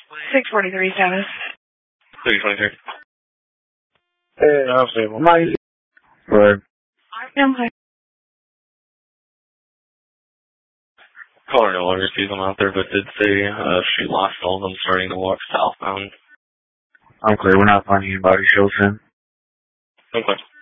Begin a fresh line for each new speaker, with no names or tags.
643 status.
623.
I'll say, well, my... Right.
Okay.
Caller no longer sees them out there, but did say she lost all of them starting to walk southbound.
I'm clear. We're not finding anybody. Show 10.
Okay.